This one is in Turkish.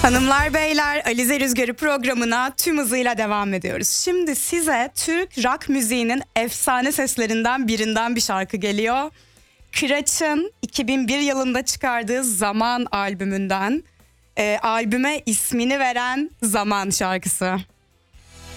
Hanımlar beyler, Alize Rüzgarı programına tüm hızıyla devam ediyoruz. Şimdi size Türk rock müziğinin efsane seslerinden birinden bir şarkı geliyor. Kıraç'ın 2001 yılında çıkardığı Zaman albümünden albüme ismini veren Zaman şarkısı.